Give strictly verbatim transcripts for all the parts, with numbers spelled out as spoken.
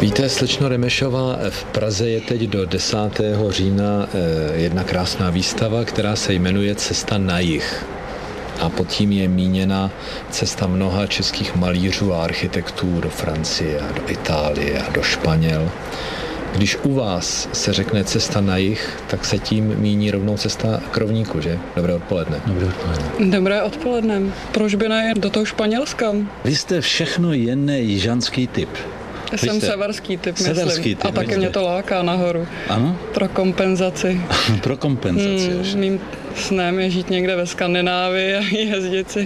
Víte, slečno Remešová, v Praze je teď do desátého října jedna krásná výstava, která se jmenuje Cesta na jih. A pod tím je míněna cesta mnoha českých malířů a architektů do Francie, a do Itálie a do Španěl. Když u vás se řekne cesta na jih, tak se tím míní rovnou cesta k rovníku, že? Dobré odpoledne. Dobré odpoledne. Dobré odpoledne. Proč by ne do toho Španělska? Vy jste všechno jen jižanský typ. Jsem severský typ, myslím. Severský typ, a taky mě to láká nahoru. Ano? Pro kompenzaci. Pro kompenzaci. Hmm, mým snem je žít někde ve Skandinávii a jezdit si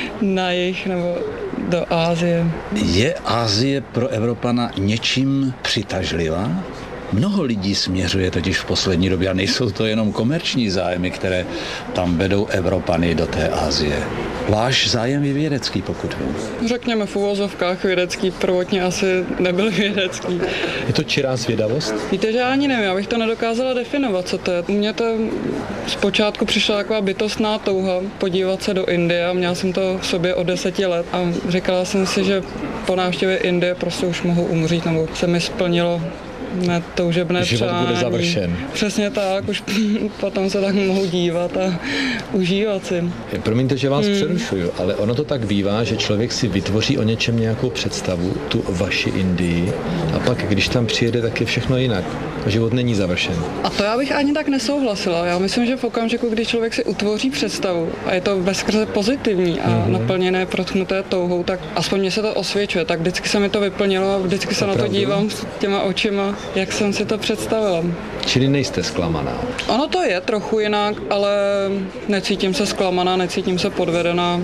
na jih nebo do Asie. Je Asie pro Evropana něčím přitažlivá? Mnoho lidí směřuje totiž v poslední době a nejsou to jenom komerční zájmy, které tam vedou Evropany do té Asie. Váš zájem je vědecký, pokud vím. Řekněme v uvozovkách vědecký, prvotně asi nebyl vědecký. Je to čirá zvědavost? Víte, že já ani nevím, já bych to nedokázala definovat, co to je. U mě to zpočátku přišla taková bytostná touha podívat se do Indie a měla jsem to v sobě od deseti let a říkala jsem si, že po návštěvě Indie prostě už mohu umřít, nebo se mi splnilo ne toužebné život přání. Bude završen. Přesně tak, už potom se tak mohu dívat a užívat si. Promiňte, že vás hmm. přerušuju, ale ono to tak bývá, že člověk si vytvoří o něčem nějakou představu, tu vaši Indii, a pak, když tam přijede, tak je všechno jinak. Život není završen. A to já bych ani tak nesouhlasila. Já myslím, že v okamžiku, kdy člověk si utvoří představu a je to veskrze pozitivní a mm-hmm. naplněné, protchnuté touhou, tak aspoň mně se to osvědčuje. Tak vždycky se mi to vyplnilo a vždycky se Opravdu? na to dívám s těma očima, jak jsem si to představila. Čili nejste zklamaná? Ono to je trochu jinak, ale necítím se zklamaná, necítím se podvedená.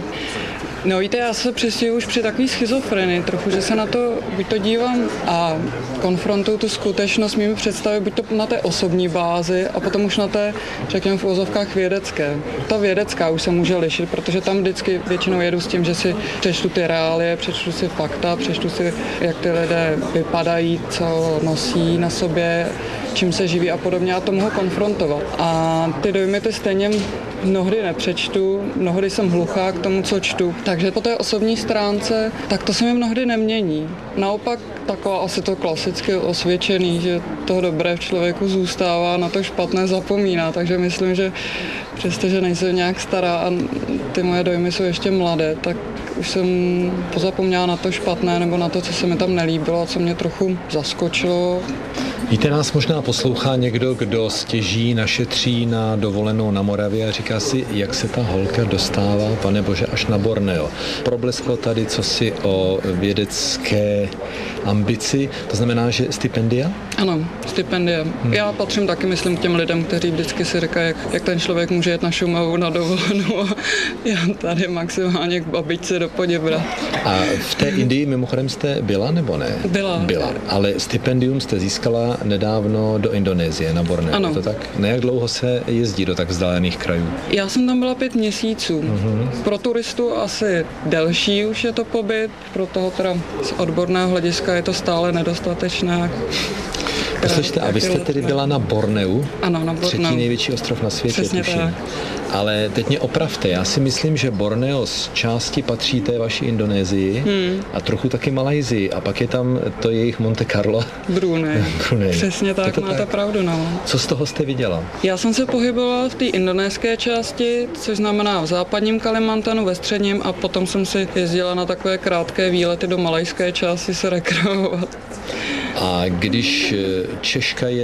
No víte, já se přestěhuji už při takové schizofrenii trochu, že se na to, buď to dívám a konfrontuju tu skutečnost mými představy, buď to na té osobní bázi a potom už na té, řekněme v uvozovkách, vědecké. Ta vědecká už se může lišit, protože tam vždycky většinou jedu s tím, že si přečtu ty reálie, přečtu si fakta, přečtu si, jak ty lidé vypadají, co nosí na sobě, čím se živí a podobně, a to mohu konfrontovat. A ty dojmy ty stejně mnohdy nepřečtu, mnohdy jsem hluchá k tomu, co čtu. Takže po té osobní stránce, tak to se mi mnohdy nemění. Naopak taková asi to klasicky osvědčený, že toho dobré v člověku zůstává, na to špatné zapomíná. Takže myslím, že přestože nejsem nějak stará a ty moje dojmy jsou ještě mladé, tak už jsem pozapomněla na to špatné nebo na to, co se mi tam nelíbilo a co mě trochu zaskočilo. Víte, nás možná poslouchá někdo, kdo stěží, našetří na dovolenou na Moravě a říká si, jak se ta holka dostává, pane bože, až na Borneo. Problesklo tady cosi o vědecké ambici, to znamená, že stipendia? Ano, stipendia. Hmm. Já patřím taky, myslím, k těm lidem, kteří vždycky si říkají, jak, jak ten člověk může jet na Šumavu na dovolenou a já tady maximálně k babičce do Poděbrad. A v té Indii mimochodem jste byla nebo ne? Byla. Byla, ale stipendium jste získala nedávno do Indonésie, na Borneo. Ano. Je to tak? Na jak dlouho se jezdí do tak vzdálených krajů? Já jsem tam byla pět měsíců. Uh-huh. Pro turistu asi delší už je to pobyt, pro toho teda z odborného hlediska je to stále nedostatečné. Poslyšte, a vy jste tedy byla na Borneu? Ano, na Borneu. Třetí největší ostrov na světě, Přesně tuším. tak. Ale teď mě opravte, já si myslím, že Borneo z části patří té vaší Indonésii hmm. a trochu taky Malajsii a pak je tam to jejich Monte Carlo. Brunei. Brunei. Přesně tak, to máte tak? pravdu, no. Co z toho jste viděla? Já jsem se pohybovala v té indonéské části, což znamená v západním Kalimantanu, ve středním, a potom jsem si jezdila na takové krátké výlety do malajské části se rekreovat. A když Češka je